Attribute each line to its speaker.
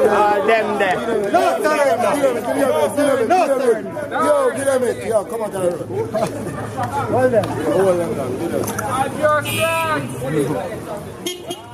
Speaker 1: Them there.
Speaker 2: No surrender. No surrender. Yo, give them it. Yo, come on, Tyler. Hold them. Hold them down. Give them.